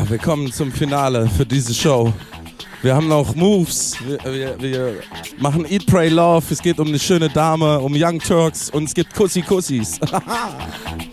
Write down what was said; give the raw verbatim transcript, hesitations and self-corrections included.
wir kommen zum Finale für diese Show. Wir haben noch Moves, wir, wir, wir machen Eat, Pray, Love, es geht um eine schöne Dame, um Young Turks und es gibt Kussi Kussis.